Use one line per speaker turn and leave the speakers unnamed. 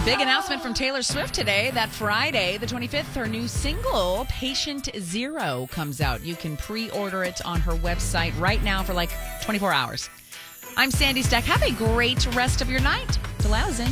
Big announcement from Taylor Swift today that Friday, the 25th, her new single, Patient Zero, comes out. You can pre-order it on her website right now for like 24 hours. I'm Sandy Stack. Have a great rest of your night. Delauzen.